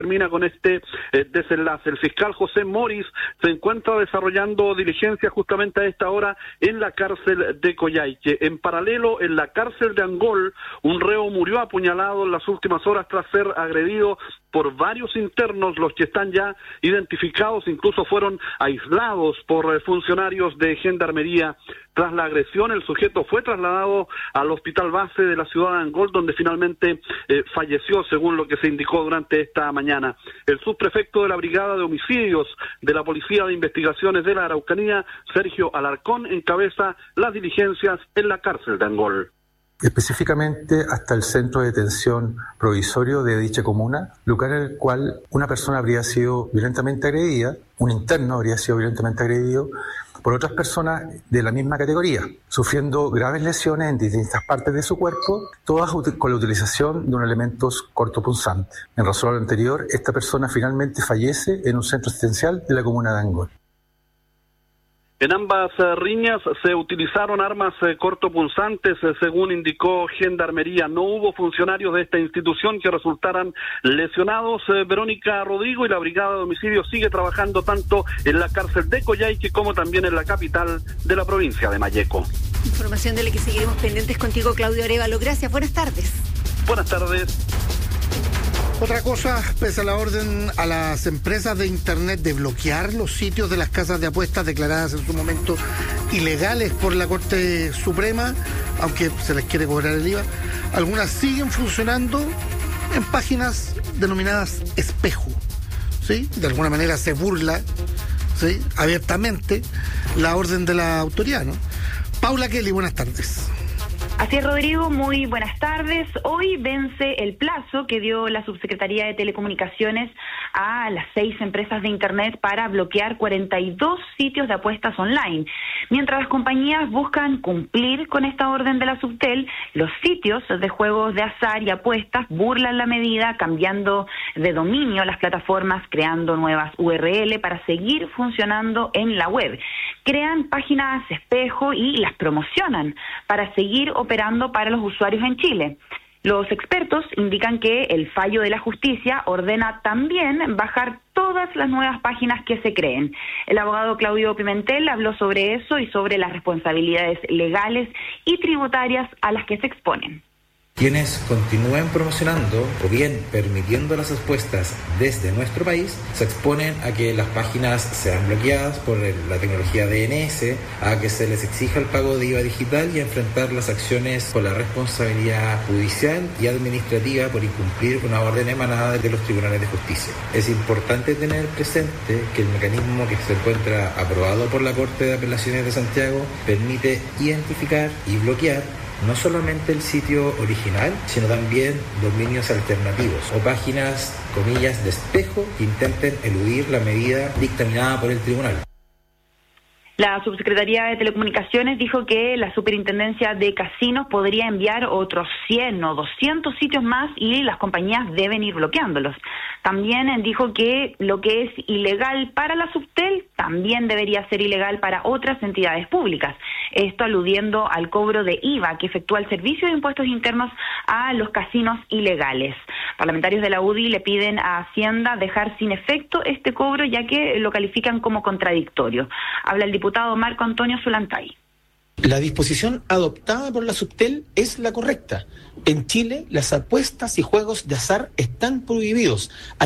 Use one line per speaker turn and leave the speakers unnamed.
termina con este desenlace. El fiscal José Moris se encuentra desarrollando diligencias justamente a esta hora en la cárcel de Coyhaique. En paralelo, en la cárcel de Angol, un reo murió apuñalado en las últimas horas tras ser agredido por varios internos, los que están ya identificados, incluso fueron aislados por funcionarios de Gendarmería. Tras la agresión, el sujeto fue trasladado al hospital base de la ciudad de Angol, donde finalmente falleció, según lo que se indicó durante esta mañana. El subprefecto de la Brigada de Homicidios de la Policía de Investigaciones de la Araucanía, Sergio Alarcón, encabeza las diligencias en la cárcel de Angol.
Específicamente hasta el centro de detención provisorio de dicha comuna, lugar en el cual una persona habría sido violentamente agredida, un interno habría sido violentamente agredido por otras personas de la misma categoría, sufriendo graves lesiones en distintas partes de su cuerpo, todas con la utilización de unos elementos cortopunzantes. En razón a lo anterior, esta persona finalmente fallece en un centro asistencial de la comuna de Angol.
En ambas riñas se utilizaron armas cortopunzantes, según indicó Gendarmería. No hubo funcionarios de esta institución que resultaran lesionados. Verónica Rodrigo, y la Brigada de Homicidios sigue trabajando tanto en la cárcel de Coyhaique como también en la capital de la provincia de Malleco.
Información de la que seguiremos pendientes contigo, Claudio Arévalo. Gracias, buenas tardes.
Buenas tardes.
Otra cosa, pese a la orden a las empresas de Internet de bloquear los sitios de las casas de apuestas declaradas en su momento ilegales por la Corte Suprema, aunque se les quiere cobrar el IVA, algunas siguen funcionando en páginas denominadas espejo, ¿sí? De alguna manera se burla, ¿sí?, abiertamente la orden de la autoridad, ¿no? Paula Kelly, buenas tardes.
Así es, Rodrigo, muy buenas tardes. Hoy vence el plazo que dio la Subsecretaría de Telecomunicaciones a las 6 empresas de Internet para bloquear 42 sitios de apuestas online. Mientras las compañías buscan cumplir con esta orden de la Subtel, los sitios de juegos de azar y apuestas burlan la medida, cambiando de dominio las plataformas, creando nuevas URL para seguir funcionando en la web. Crean páginas espejo y las promocionan para seguir operando para los usuarios en Chile. Los expertos indican que el fallo de la justicia ordena también bajar todas las nuevas páginas que se creen. El abogado Claudio Pimentel habló sobre eso y sobre las responsabilidades legales y tributarias a las que se exponen.
Quienes continúen promocionando o bien permitiendo las apuestas desde nuestro país se exponen a que las páginas sean bloqueadas por la tecnología DNS, a que se les exija el pago de IVA digital y a enfrentar las acciones por la responsabilidad judicial y administrativa por incumplir una orden emanada de los tribunales de justicia. Es importante tener presente que el mecanismo que se encuentra aprobado por la Corte de Apelaciones de Santiago permite identificar y bloquear no solamente el sitio original, sino también dominios alternativos o páginas, comillas, de espejo que intenten eludir la medida dictaminada por el tribunal.
La Subsecretaría de Telecomunicaciones dijo que la Superintendencia de Casinos podría enviar otros 100 o 200 sitios más y las compañías deben ir bloqueándolos. También dijo que lo que es ilegal para la Subtel también debería ser ilegal para otras entidades públicas. Esto aludiendo al cobro de IVA que efectúa el Servicio de Impuestos Internos a los casinos ilegales. Parlamentarios de la UDI le piden a Hacienda dejar sin efecto este cobro, ya que lo califican como contradictorio. Habla el diputado Marco Antonio Zulantay.
La disposición adoptada por la Subtel es la correcta. En Chile, las apuestas y juegos de azar están prohibidos.